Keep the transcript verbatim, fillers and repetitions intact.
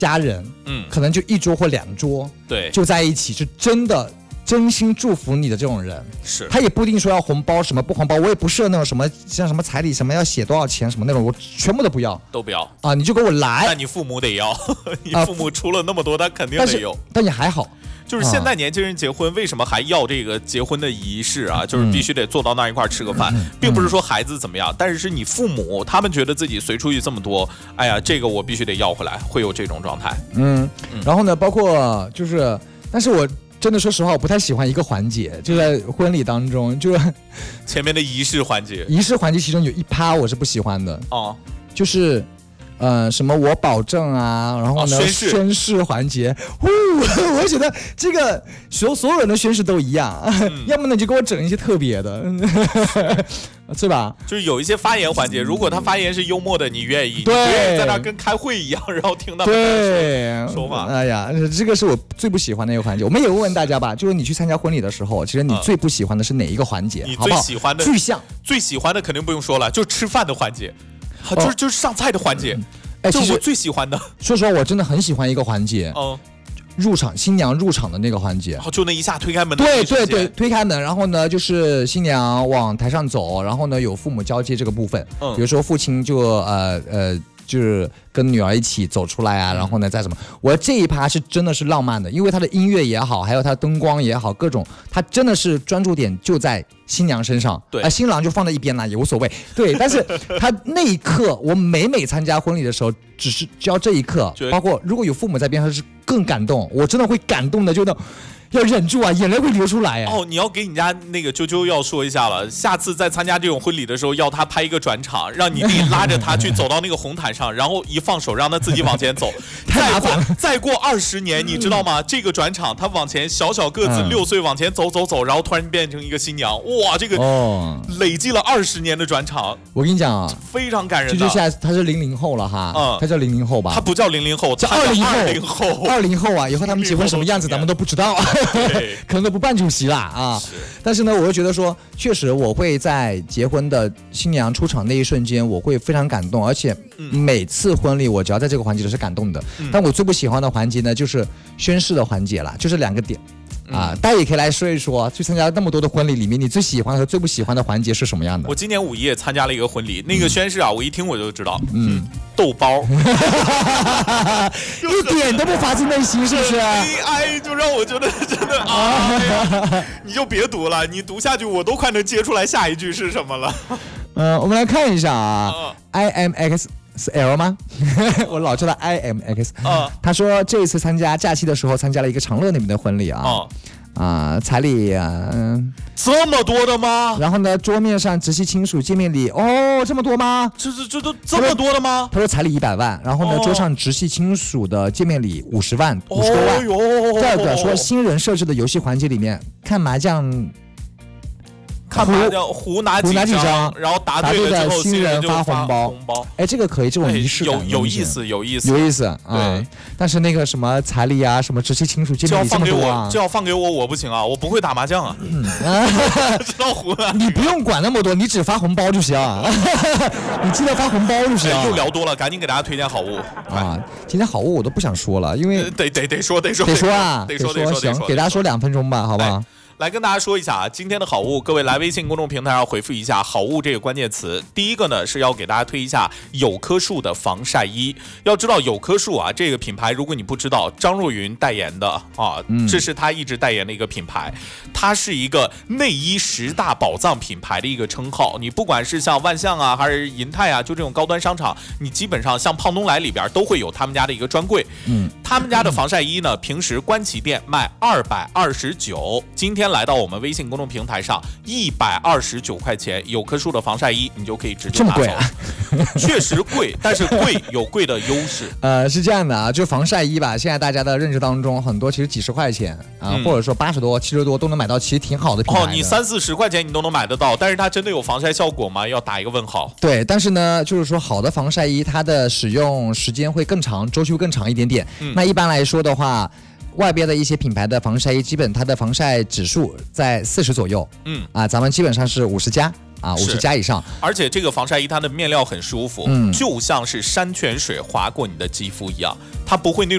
家人，嗯，可能就一桌或两桌， 对， 就在一起，是真的真心祝福你的这种人， 是他也不一定说要红包什么不红包，我也不设那种什么像什么彩礼什么要写多少钱什么那种，我全部都不要， 都不要啊，你就给我来。 但你父母得要，你父母出了那么多，他肯定得有。 但, 但也还好。 就是现在年轻人结婚，为什么还要这个结婚的仪式啊？就是必须得坐到那一块吃个饭，并不是说孩子怎么样，但是是你父母他们觉得自己随出去这么多，哎呀，这个我必须得要回来，会有这种状态。 嗯，然后呢，包括就是，但是我真的说实话，我不太喜欢一个环节，就在婚礼当中，就是前面的仪式环节。 仪式环节其中有一趴我是不喜欢的哦， 就是。呃，什么我保证啊，然后呢、 哦、宣誓宣誓环节，呼，我觉得这个所所有人的宣誓都一样，嗯、要么呢就给我整一些特别的，是吧？ 就是有一些发言环节，如果他发言是幽默的，你愿意， 对， 你愿意在那跟开会一样，然后听他们说说法。 哎呀，这个是我最不喜欢的一个环节。我们也问问大家吧，就是你去参加婚礼的时候，其实你最不喜欢的是哪一个环节？ 嗯、你最喜欢的具象， 最喜欢的肯定不用说了，就吃饭的环节。哦、就是就是上菜的环节， 哎， 这是我最喜欢的。 说实话，我真的很喜欢一个环节， 嗯， 入场新娘入场的那个环节， 然后就那一下推开门的， 对对对，推开门，然后呢就是新娘往台上走，然后呢有父母交接这个部分，嗯，比如说父亲就呃呃就是跟女儿一起走出来啊，然后呢再什么，我这一趴是真的是浪漫的，因为他的音乐也好，还有他的灯光也好，各种他真的是专注点就在新娘身上， 对， 啊、呃，新郎就放在一边啦，也无所谓，对，但是他那一刻，我每每参加婚礼的时候，只是教这一刻，包括如果有父母在边上是更感动，我真的会感动的，就那。要忍住啊，眼泪会流出来哦！你要给你家那个啾啾要说一下了，下次在参加这种婚礼的时候，要他拍一个转场，让你弟拉着他去走到那个红毯上，然后一放手，让他自己往前走。 太麻烦了。 再过二十年，你知道吗？这个转场，他往前小小个子六岁往前走走走，然后突然变成一个新娘，哇！这个累计了二十年的转场。 我跟你讲啊， 非常感人。 啾啾现在他是零零后了哈，嗯，他叫零零后吧？ 他不叫零零后， 叫二零后。 二零后啊，以后他们结婚什么样子，咱们都不知道。可能都不办主席啦啊！ 是但是呢，我又觉得说，确实我会在结婚的新娘出场那一瞬间，我会非常感动，而且每次婚礼我只要在这个环节都是感动的。嗯、但我最不喜欢的环节呢，就是宣誓的环节啦，就是两个点。啊，大家也可以来说一说，去参加那么多的婚礼里面，你最喜欢和最不喜欢的环节是什么样的？ 我今年五一也参加了一个婚礼，那个宣誓啊，我一听我就知道，嗯，豆包， 一点都不发自内心，是不是？ 哎，就让我觉得真的啊，你就别读了，你读下去我都快能接出来下一句是什么了。 嗯、呃，我们来看一下啊、uh, ，I M X。是 L 吗？我老叫他 I M X。 啊， 他说这一次参加假期的时候，参加了一个长乐那边的婚礼啊。 哦， 啊，彩礼啊，嗯， 这么多的吗？ 然后呢，桌面上直系亲属见面礼，哦，这么多吗？ 这这这都这么多的吗？ 他说彩礼一百万，然后呢，哦、桌上直系亲属的见面礼五十万，五十多万。 哦、 第二个说新人设置的游戏环节里面，看麻将。 看麻将胡拿几张，然后答对了之后新人发红包。 红包， 哎，这个可以，这种仪式感、 哎、有有意思，有意思， 有意思啊！对，但是那个什么彩礼啊，什么直系亲属见面礼这么多啊， 就要放给我，我不行啊，我不会打麻将啊，嗯、知道胡拿。 你不用管那么多，你只发红包就行，你记得发红包就行。 哎、又聊多了，赶紧给大家推荐好物啊！今天好物我都不想说了，因为得得得说得说得说啊， 得说得说，行，给大家说两分钟吧，好不好？ 哎来跟大家说一下啊，今天的好物，各位来微信公众平台上回复一下好物这个关键词。第一个呢是要给大家推一下有棵树的防晒衣。要知道有棵树啊这个品牌，如果你不知道，张若昀代言的啊，这是他一直代言的一个品牌，它是一个内衣十大宝藏品牌的一个称号。你不管是像万象啊，还是银泰啊，就这种高端商场，你基本上像胖东来里边都会有他们家的一个专柜。嗯，他们家的防晒衣呢，平时官旗店卖二百二十九，今天来到我们微信公众平台上一百二十九块钱，有棵树的防晒衣你就可以直接拿走。 这么贵啊？ 确实贵，但是贵有贵的优势。 呃，是这样的啊，就防晒衣吧，现在大家的认知当中，很多其实几十块钱啊，嗯、或者说八十多、七十多都能买到，其实挺好的品牌的。 哦，你三四十块钱你都能买得到，但是它真的有防晒效果吗？要打一个问号。 对，但是呢，就是说好的防晒衣，它的使用时间会更长，周期会更长一点点。嗯、那一般来说的话。外边的一些品牌的防晒衣，基本它的防晒指数在四十左右，嗯啊，咱们基本上是五十加啊，五十加以上。 而且这个防晒衣它的面料很舒服，嗯，就像是山泉水划过你的肌肤一样，它不会那种